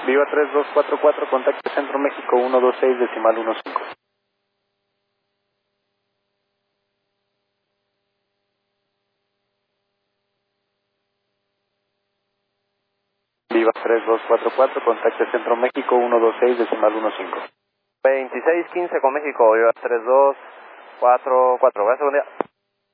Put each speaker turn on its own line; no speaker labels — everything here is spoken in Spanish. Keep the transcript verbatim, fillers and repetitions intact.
Viva tres dos cuatro cuatro, contacto Centro México uno dos seis decimal uno cinco. Viva tres dos cuatro cuatro, contacto Centro México uno dos seis decimal uno cinco.
veintiséis quince con México, Viva tres dos cuatro cuatro, gracias, buen día.